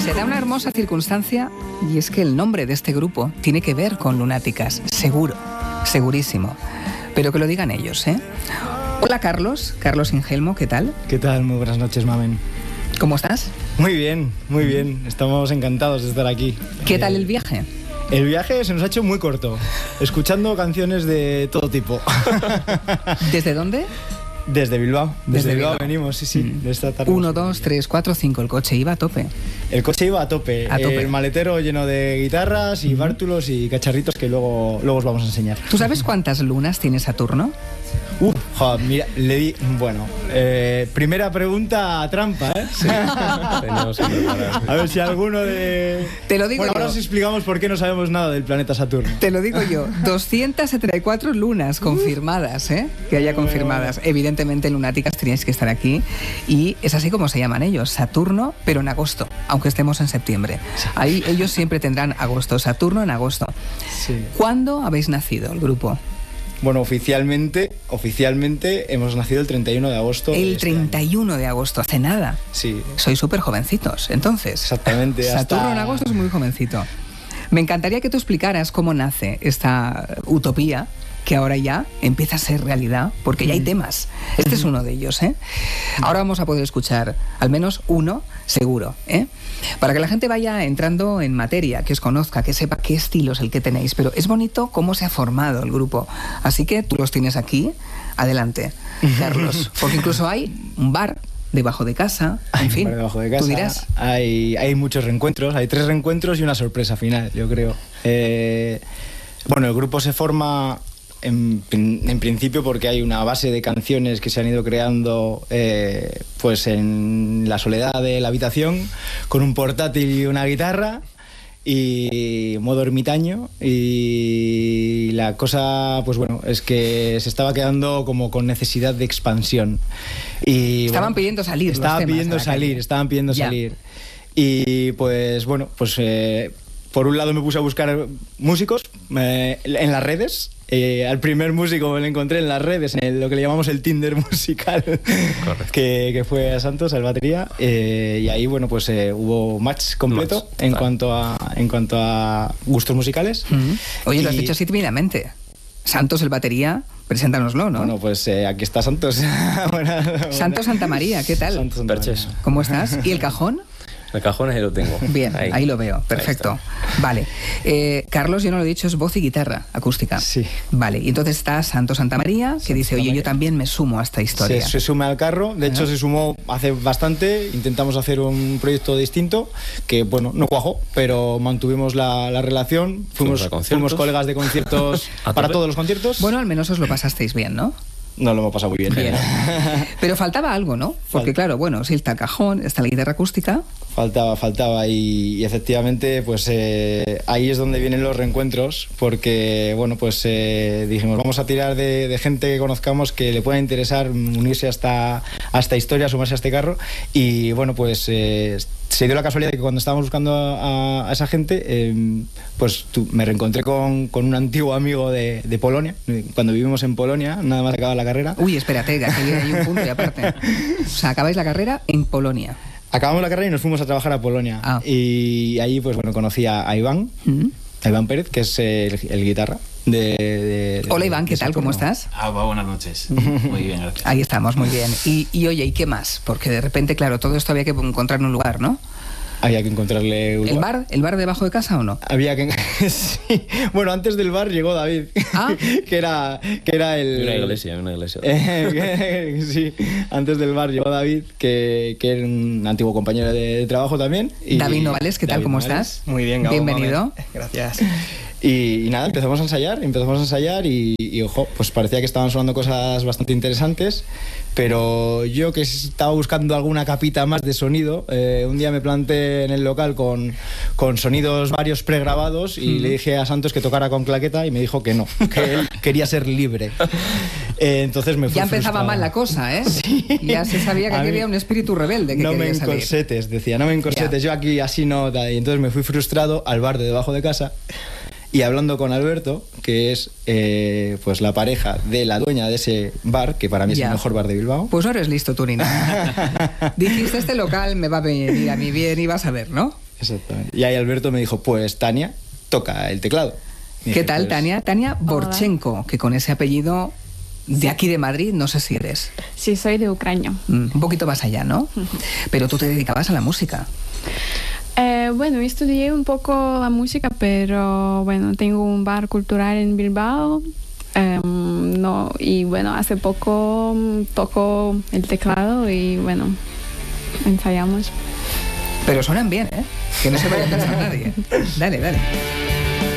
Se da una hermosa circunstancia y es que el nombre de este grupo tiene que ver con lunáticas, seguro, segurísimo. Pero que lo digan ellos, ¿eh? Hola Carlos Ingelmo, ¿qué tal? ¿Qué tal? Muy buenas noches, Mamen. ¿Cómo estás? Muy bien, muy bien. Estamos encantados de estar aquí. ¿Qué tal el viaje? El viaje se nos ha hecho muy corto, escuchando canciones de todo tipo. ¿Desde dónde? Desde Bilbao. Desde Bilbao venimos, sí. De esta tarde. 1, 2, 3, 4, 5. El coche iba a tope. El coche iba a tope. El maletero lleno de guitarras y bártulos y cacharritos que luego os vamos a enseñar. ¿Tú sabes cuántas lunas tiene Saturno? Mira, le di... Bueno, primera pregunta trampa, ¿eh? Sí. A ver si alguno de... Te lo digo bueno, yo. ahora os explicamos por qué no sabemos nada del planeta Saturno. Te lo digo yo. 274 lunas confirmadas, ¿eh? Que haya confirmadas. Evidentemente, lunáticas teníais que estar aquí. Y es así como se llaman ellos. Saturno, pero en agosto, aunque estemos en septiembre. Ahí ellos siempre tendrán agosto. Saturno en agosto. Sí. ¿Cuándo habéis nacido, el grupo? Bueno, oficialmente hemos nacido el 31 de agosto. El 31 de agosto, hace nada. Sí. Sois súper jovencitos, entonces. Exactamente. Saturno en agosto es muy jovencito. Me encantaría que tú explicaras cómo nace esta utopía que ahora ya empieza a ser realidad, porque ya hay temas. Este es uno de ellos, ¿eh? Ahora vamos a poder escuchar al menos uno seguro, ¿eh? Para que la gente vaya entrando en materia, que os conozca, que sepa qué estilo es el que tenéis. Pero es bonito cómo se ha formado el grupo. Así que tú los tienes aquí. Adelante, Carlos. Porque incluso hay un bar debajo de casa, en fin, debajo de casa, tú dirás. Hay muchos reencuentros, hay 3 reencuentros y una sorpresa final, yo creo. Bueno, el grupo se forma en principio porque hay una base de canciones que se han ido creando pues en la soledad de la habitación, con un portátil y una guitarra y modo ermitaño, y la cosa pues bueno es que se estaba quedando como con necesidad de expansión y estaban pidiendo salir, estaban pidiendo salir y pues bueno, pues por un lado me puse a buscar músicos en las redes. Al primer músico me lo encontré en las redes, en lo que le llamamos el Tinder musical, que fue a Santos, al batería, y ahí bueno pues hubo match completo en cuanto a gustos musicales. Oye, lo has dicho así tímidamente. Santos, el batería, preséntanoslo, ¿no? Bueno, pues aquí está Santos. Santos Santamaría, ¿qué tal? Santos Santamaría. ¿Cómo estás? ¿Y el cajón? El cajón ahí lo tengo. Bien, ahí lo veo, perfecto. Vale. Carlos, yo no lo he dicho, es voz y guitarra acústica. Sí. Vale, y entonces está Santo Santamaría, que dice, oye, yo también me sumo a esta historia. Se suma al carro, de hecho se sumó hace bastante, intentamos hacer un proyecto distinto, que bueno, no cuajó, pero mantuvimos la relación, fuimos colegas de conciertos para todos los conciertos. Bueno, al menos os lo pasasteis bien, ¿no? No lo hemos pasado muy bien. Pero faltaba algo, ¿no? Porque claro, bueno, sí está el cajón, está la guitarra acústica. Faltaba y efectivamente pues ahí es donde vienen los reencuentros, porque bueno pues dijimos vamos a tirar de gente que conozcamos que le pueda interesar unirse a esta historia, sumarse a este carro, y bueno pues se dio la casualidad de que cuando estábamos buscando a esa gente pues me reencontré con un antiguo amigo de Polonia, cuando vivimos en Polonia, nada más acababa la carrera. Uy, espérate, que aquí hay un punto y aparte. O sea, acabáis la carrera en Polonia. Acabamos la carrera y nos fuimos a trabajar a Polonia. Y ahí pues bueno conocí a Iván, a Iván Pérez, que es el guitarra Hola Iván, ¿qué tal? ¿Cómo estás? Buenas noches. Muy bien, gracias. Ahí estamos, muy bien. Y oye, ¿y qué más? Porque de repente, claro, todo esto había que encontrar un lugar, ¿no? Había que encontrarle un lugar. ¿El bar debajo de casa o no? Había que... Sí. Bueno, antes del bar llegó David, que era el... Una iglesia. Sí, antes del bar llegó David, que era un antiguo compañero de trabajo también. David Novales, ¿qué tal? ¿Cómo estás? Muy bien, Gabo. Bienvenido. Gracias. Y nada, empezamos a ensayar y ojo, pues parecía que estaban sonando cosas bastante interesantes, pero yo que estaba buscando alguna capita más de sonido, un día me planté en el local con sonidos varios pregrabados y le dije a Santos que tocara con claqueta y me dijo que no, que él quería ser libre. Entonces me fui ya empezaba frustrado. Mal la cosa, ¿eh? Sí. Ya se sabía que había un espíritu rebelde que no quería me salir. encorsetes, decía, no me encorsetes, yo aquí así no. Y entonces me fui frustrado al bar de debajo de casa. Y hablando con Alberto, que es pues la pareja de la dueña de ese bar, que para mí es el mejor bar de Bilbao. Pues no eres listo tú ni nada. Dijiste, este local me va a venir a mí bien y vas a ver, ¿no? Exactamente. Y ahí Alberto me dijo, pues Tania, toca el teclado. Y ¿Qué dije, tal, pues, Tania? Tania Borchenko, que con ese apellido de aquí de Madrid, no sé si eres. Sí, soy de Ucrania. Un poquito más allá, ¿no? Pero tú te dedicabas a la música. Bueno, estudié un poco la música, pero bueno, tengo un bar cultural en Bilbao. No, y bueno, hace poco toco el teclado y bueno, ensayamos. Pero suenan bien, ¿eh? Que no se vaya a pensar nadie. Dale, dale.